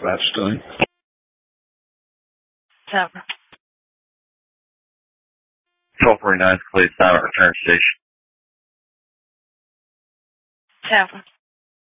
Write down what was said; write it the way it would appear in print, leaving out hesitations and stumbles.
dispatch doing? Tower. 1249, please, silent return station. Tower.